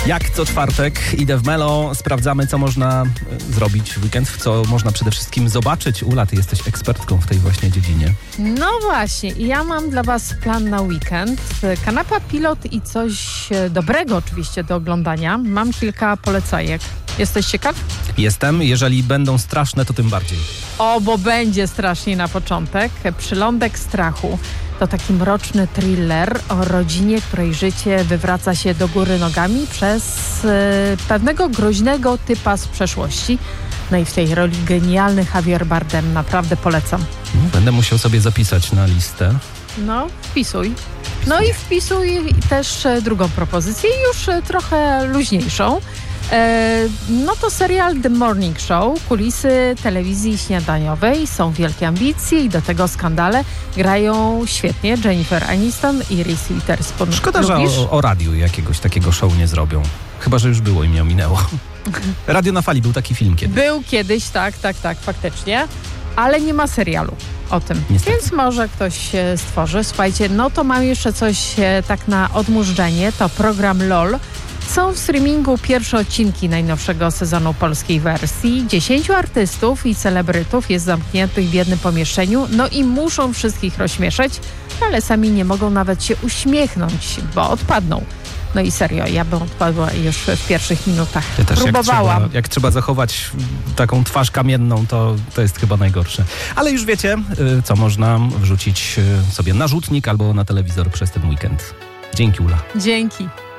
Jak co czwartek idę w Melo, sprawdzamy, co można zrobić w weekend, co można przede wszystkim zobaczyć. Ula, ty jesteś ekspertką w tej właśnie dziedzinie. No właśnie, i ja mam dla was plan na weekend. Kanapa, pilot i coś dobrego oczywiście do oglądania. Mam kilka polecajek. Jesteś ciekaw? Jestem, jeżeli będą straszne, to tym bardziej. O, bo będzie strasznie na początek. Przylądek strachu. To taki mroczny thriller o rodzinie, której życie wywraca się do góry nogami przez pewnego groźnego typa z przeszłości. No i w tej roli genialny Javier Bardem. Naprawdę polecam. Będę musiał sobie zapisać na listę. No, wpisuj. No i wpisuj też drugą propozycję, już trochę luźniejszą. No to serial The Morning Show, kulisy telewizji śniadaniowej, są wielkie ambicje i do tego skandale. Grają świetnie Jennifer Aniston i Reese Witherspoon. Szkoda, że o radiu jakiegoś takiego show nie zrobią. Chyba, że już było i mnie ominęło. Radio na fali, był taki film kiedyś. Był kiedyś, tak, faktycznie, ale nie ma serialu o tym. Niestety. Więc może ktoś stworzy. Słuchajcie, no to mam jeszcze coś tak na odmurzenie, to program LOL. Są w streamingu pierwsze odcinki najnowszego sezonu polskiej wersji. 10 artystów i celebrytów jest zamkniętych w jednym pomieszczeniu, no i muszą wszystkich rozśmieszać, ale sami nie mogą nawet się uśmiechnąć, bo odpadną. No i serio, ja bym odpadła już w pierwszych minutach. Ja też próbowałam. Jak trzeba zachować taką twarz kamienną, to jest chyba najgorsze. Ale już wiecie, co można wrzucić sobie na rzutnik albo na telewizor przez ten weekend. Dzięki, Ula. Dzięki.